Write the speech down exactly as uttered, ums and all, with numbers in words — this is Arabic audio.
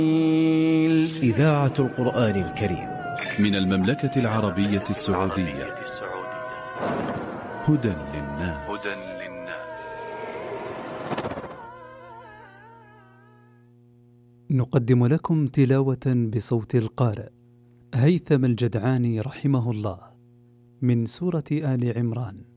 إذاعة القرآن الكريم من المملكة العربية السعودية. هدى للناس. نقدم لكم تلاوة بصوت القارئ هيثم الجدعاني رحمه الله من سورة آل عمران.